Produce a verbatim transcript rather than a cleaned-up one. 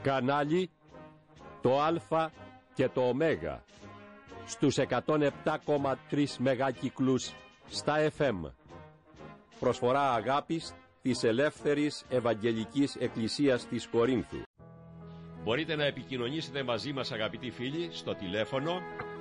Κανάλι το Α και το Ω στους εκατόν επτά κόμμα τρία μεγάκυκλους στα εφ εμ. Προσφορά αγάπης της Ελεύθερης Ευαγγελικής Εκκλησίας της Κορίνθου. Μπορείτε να επικοινωνήσετε μαζί μας, αγαπητοί φίλοι, στο τηλέφωνο